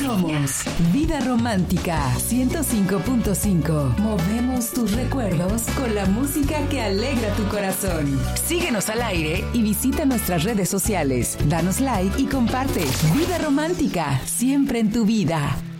Somos Vida Romántica 105.5. Movemos tus recuerdos con la música que alegra tu corazón. Síguenos al aire y visita nuestras redes sociales. Danos like y comparte. Vida Romántica, siempre en tu vida.